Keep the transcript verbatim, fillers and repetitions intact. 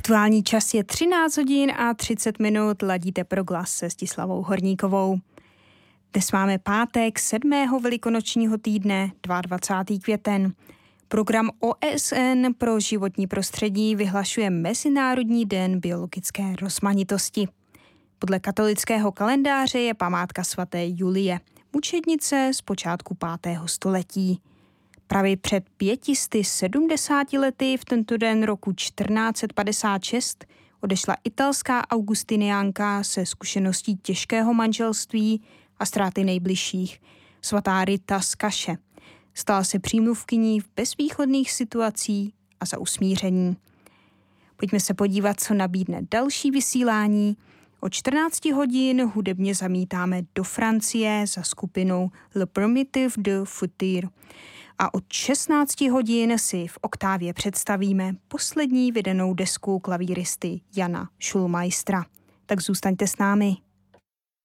Aktuální čas je třináct hodin a třicet minut, ladíte Proglas se Stislavou Horníkovou. Dnes máme pátek sedmého velikonočního týdne, dvacátého květen. Program O S N pro životní prostředí vyhlašuje Mezinárodní den biologické rozmanitosti. Podle katolického kalendáře je památka svaté Julie, mučednice z počátku pátého století. Právě před pětisty sedmdesáti lety v tento den roku čtrnáct set padesát šest odešla italská augustiniánka se zkušeností těžkého manželství a ztráty nejbližších, svatá Rita z Kaše. Stala se přímluvkyní v bezvýchodných situacích a za usmíření. Pojďme se podívat, co nabídne další vysílání. Od čtrnácti hodin hudebně zamítáme do Francie za skupinou Le Primitive de Futur. A od šestnácti hodin si v Oktávě představíme poslední vydanou desku klavíristy Jana Schulmeistera. Tak zůstaňte s námi.